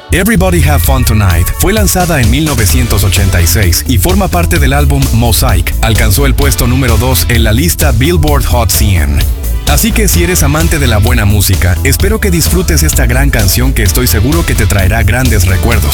Everybody Have Fun Tonight fue lanzada en 1986 y forma parte del álbum Mosaic. Alcanzó el puesto número 2 en la lista Billboard Hot 100. Así que si eres amante de la buena música, espero que disfrutes esta gran canción que estoy seguro que te traerá grandes recuerdos.